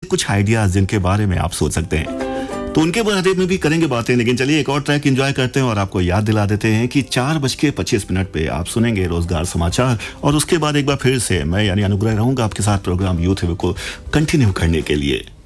कुछ आइडियाज जिनके बारे में आप सोच सकते हैं, तो उनके बारे में भी करेंगे बातें। लेकिन चलिए एक और ट्रैक एंजॉय करते हैं और आपको याद दिला देते हैं कि 4:25 पे आप सुनेंगे रोजगार समाचार, और उसके बाद एक बार फिर से मैं यानी अनुग्रह रहूंगा आपके साथ प्रोग्राम यूथ को कंटिन्यू करने के लिए।